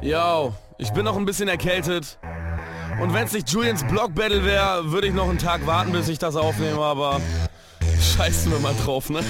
Yo, ich bin noch ein bisschen erkältet. Und wenn es nicht Julians Block-Battle wäre, würde ich noch einen Tag warten, bis ich das aufnehme, aber scheißen wir mal drauf, ne?